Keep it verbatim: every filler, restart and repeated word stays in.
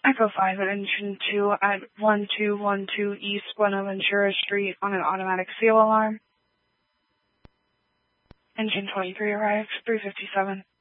Echo five at engine two at one two one two East Buenaventura Street on an automatic seal alarm. Engine twenty-three arrived, three fifty-seven.